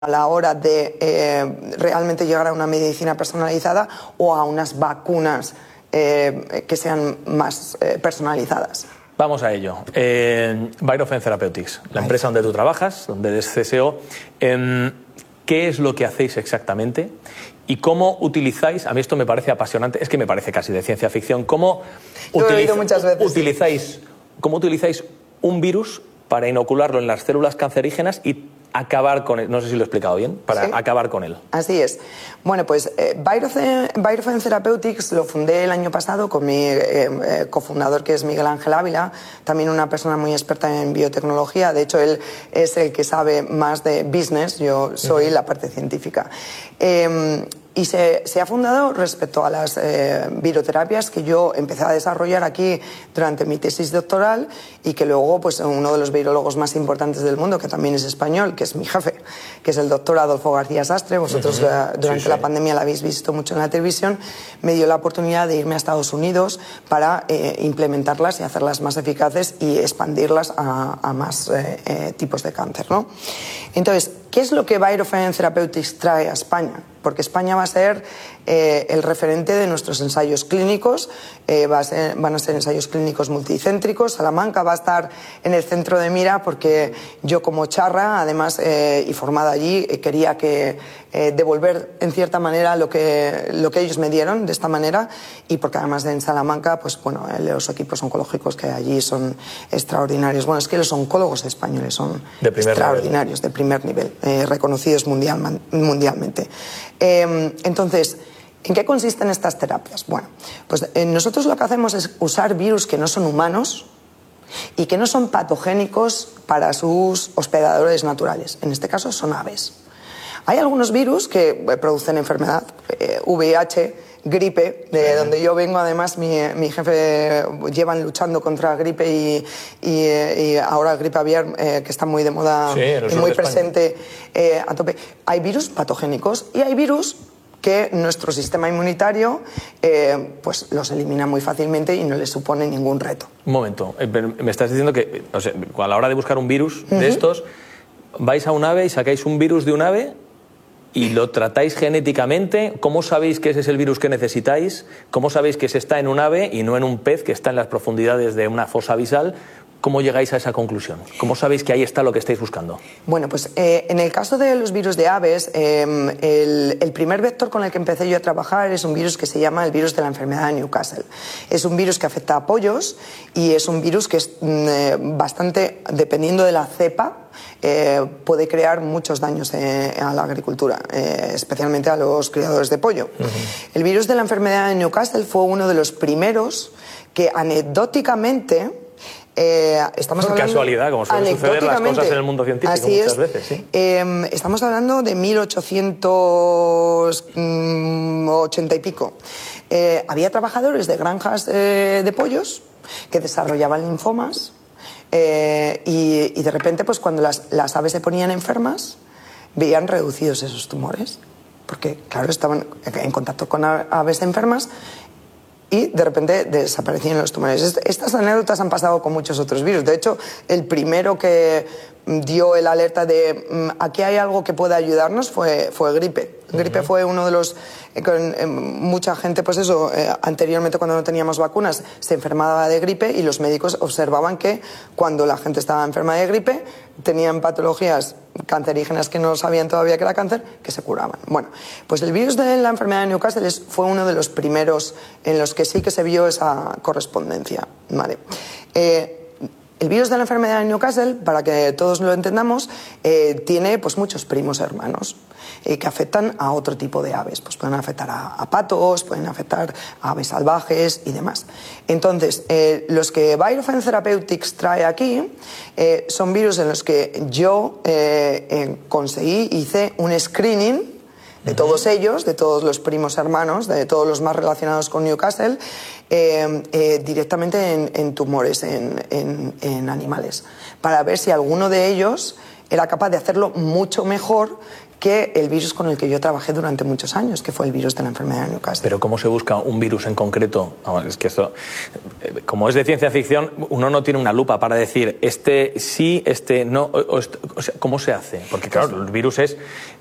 a la hora de realmente llegar a una medicina personalizada o a unas vacunas que sean más personalizadas. Vamos a ello. Biofen Therapeutics, la empresa donde tú trabajas, donde eres CSO, ¿qué es lo que hacéis exactamente? ¿Y cómo utilizáis? A mí esto me parece apasionante, es que me parece casi de ciencia ficción. ¿Cómo utilizáis un virus para inocularlo en las células cancerígenas y acabar con él? No sé si lo he explicado bien, para acabar con él. Así es. Bueno, pues Biofen Therapeutics lo fundé el año pasado con mi cofundador, que es Miguel Ángel Ávila, también una persona muy experta en biotecnología. De hecho, él es el que sabe más de business, yo soy la parte científica. Y se ha fundado respecto a las viroterapias que yo empecé a desarrollar aquí durante mi tesis doctoral y que luego pues uno de los virólogos más importantes del mundo, que también es español, que es mi jefe, que es el doctor Adolfo García Sastre, vosotros durante la pandemia la habéis visto mucho en la televisión, me dio la oportunidad de irme a Estados Unidos para implementarlas y hacerlas más eficaces y expandirlas a más tipos de cáncer, ¿no? Entonces, ¿qué es lo que Biofen Therapeutics trae a España? Porque España va a ser el referente de nuestros ensayos clínicos, van a ser ensayos clínicos multicéntricos. Salamanca va a estar en el centro de mira porque yo, como charra, además, y formada allí, quería devolver en cierta manera lo que ellos me dieron de esta manera, y porque además en Salamanca, pues bueno, los equipos oncológicos que allí son extraordinarios. Bueno, es que los oncólogos españoles son extraordinarios, de primer nivel, reconocidos mundialmente. Entonces, ¿en qué consisten estas terapias? Bueno, pues nosotros lo que hacemos es usar virus que no son humanos y que no son patogénicos para sus hospedadores naturales. En este caso son aves. Hay algunos virus que producen enfermedad, VIH, gripe, de donde yo vengo. Además, mi jefe llevan luchando contra gripe y ahora gripe aviar, que está muy de moda y muy presente a tope. Hay virus patogénicos y hay virus que nuestro sistema inmunitario pues los elimina muy fácilmente y no les supone ningún reto. Un momento, me estás diciendo que, o sea, a la hora de buscar un virus de estos, vais a un ave y sacáis un virus de un ave y lo tratáis genéticamente. ¿Cómo sabéis que ese es el virus que necesitáis? ¿Cómo sabéis que ese está en un ave y no en un pez que está en las profundidades de una fosa abisal? ¿Cómo llegáis a esa conclusión? ¿Cómo sabéis que ahí está lo que estáis buscando? Bueno, pues en el caso de los virus de aves, el primer vector con el que empecé yo a trabajar es un virus que se llama el virus de la enfermedad de Newcastle. Es un virus que afecta a pollos y es un virus que es bastante, dependiendo de la cepa, puede crear muchos daños a la agricultura, especialmente a los criadores de pollo. El virus de la enfermedad de Newcastle fue uno de los primeros que anecdóticamente... estamos hablando, casualidad, como suelen suceder las cosas en el mundo científico muchas veces. ¿Sí? Estamos hablando de 1880 y pico. Había trabajadores de granjas de pollos que desarrollaban linfomas y de repente, pues cuando las aves se ponían enfermas, veían reducidos esos tumores, porque claro, estaban en contacto con aves enfermas y de repente desaparecían los tumores. Estas anécdotas han pasado con muchos otros virus. De hecho, el primero que dio el alerta de aquí hay algo que pueda ayudarnos fue gripe. Gripe fue uno de los... mucha gente, pues eso, anteriormente cuando no teníamos vacunas, se enfermaba de gripe y los médicos observaban que cuando la gente estaba enferma de gripe tenían patologías cancerígenas que no sabían todavía que era cáncer, que se curaban. Bueno, pues el virus de la enfermedad de Newcastle fue uno de los primeros en los que sí que se vio esa correspondencia, ¿vale? El virus de la enfermedad de Newcastle, para que todos lo entendamos, tiene pues muchos primos hermanos que afectan a otro tipo de aves. Pues pueden afectar a patos, pueden afectar a aves salvajes y demás. Entonces, los que Biofen Therapeutics trae aquí son virus en los que yo hice un screening de todos ellos, de todos los primos hermanos, de todos los más relacionados con Newcastle, directamente en tumores, en animales, para ver si alguno de ellos era capaz de hacerlo mucho mejor que el virus con el que yo trabajé durante muchos años, que fue el virus de la enfermedad de Newcastle. Pero ¿cómo se busca un virus en concreto? Es que esto, como es de ciencia ficción, uno no tiene una lupa para decir este sí, este no. O sea, ¿cómo se hace? Porque claro, el virus es